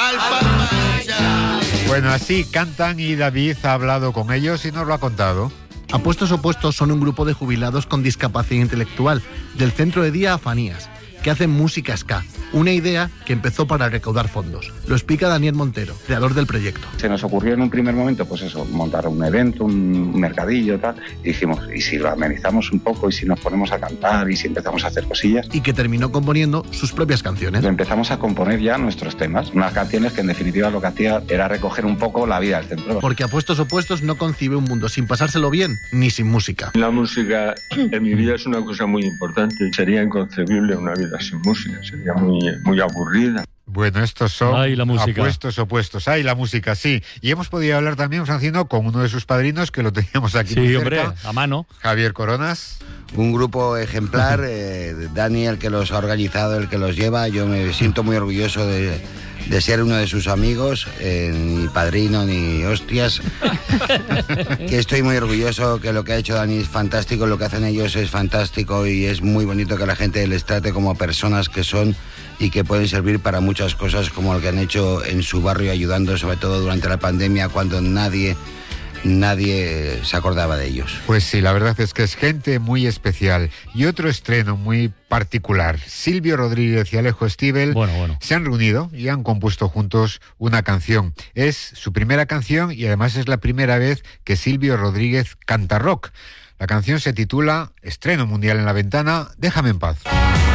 Bueno, así cantan y David ha hablado con ellos y nos lo ha contado. Apuestos Opuestos son un grupo de jubilados con discapacidad intelectual del Centro de Día Afanías, que hacen música ska, una idea que empezó para recaudar fondos. Lo explica Daniel Montero, creador del proyecto. Se nos ocurrió en un primer momento, pues eso, montar un evento, un mercadillo, tal, y dijimos, ¿y si lo amenizamos un poco, y si nos ponemos a cantar, y si empezamos a hacer cosillas? Y que terminó componiendo sus propias canciones. Empezamos a componer ya nuestros temas, unas canciones que en definitiva lo que hacía era recoger un poco la vida del centro. Porque Apuestos Opuestos no concibe un mundo sin pasárselo bien, ni sin música. La música en mi vida es una cosa muy importante. Sería inconcebible una vida sin música, sería muy aburrida. Bueno, estos son Apuestos Opuestos. Ay, la música, sí. Y hemos podido hablar también, Francino, con uno de sus padrinos, que lo teníamos aquí muy cerca. Sí, hombre, a mano. Javier Coronas. Un grupo ejemplar, Dani, el que los ha organizado, el que los lleva. Yo me siento muy orgulloso de ser uno de sus amigos, ni padrino ni hostias. Que estoy muy orgulloso, que lo que ha hecho Dani es fantástico, lo que hacen ellos es fantástico y es muy bonito que la gente les trate como personas que son y que pueden servir para muchas cosas, como lo que han hecho en su barrio, ayudando sobre todo durante la pandemia cuando nadie se acordaba de ellos. Pues sí, la verdad es que es gente muy especial. Y otro estreno muy particular. Silvio Rodríguez y Alejo Stivel se han reunido y han compuesto juntos una canción. Es su primera canción y además es la primera vez que Silvio Rodríguez canta rock. La canción se titula Estreno mundial en la ventana, Déjame en paz.